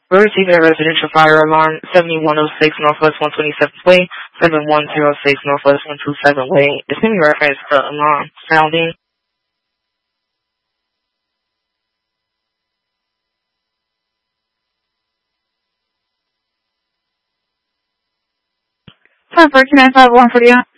We're receiving a residential fire alarm, 7106 Northwest 127th Way, 7106 Northwest 127th Way. It's in reference to alarm sounding. Time for 2951 for you.